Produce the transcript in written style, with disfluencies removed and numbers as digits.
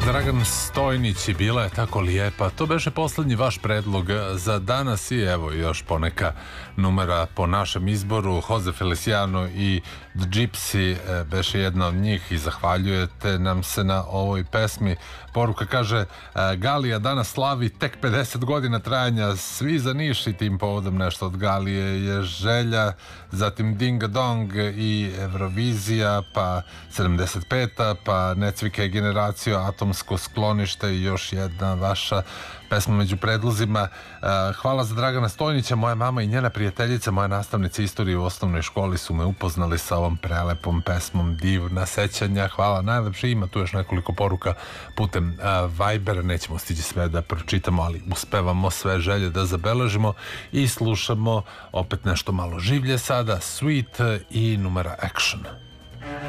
Dragan Stojnić i Bila je tako lijepa. To beše poslednji vaš predlog za danas i evo još poneka numera po našem izboru. Jose Feliciano i The Gypsy beše jedna od njih i zahvaljujete nam se na ovoj pesmi. Poruka kaže: Galija danas slavi tek 50 godina trajanja, svi za Niš i tim povodom nešto od Galije je želja, zatim Dinga Dong i Eurovizija, pa 75. pa Necvike generacija, Atomsko sklonište i još jedna vaša pesma među predlozima. Hvala za Dragana Stojnića. Moja mama i njena prijateljica, moja nastavnica istorije u osnovnoj školi su me upoznali sa ovom prelepom pesmom, divna sećanja. Hvala najlepše. Ima tu još nekoliko poruka putem Vibera, nećemo stići sve da pročitamo, ali uspevamo sve želje da zabeležimo i slušamo opet nešto malo življe sada, Sweet i numera Action.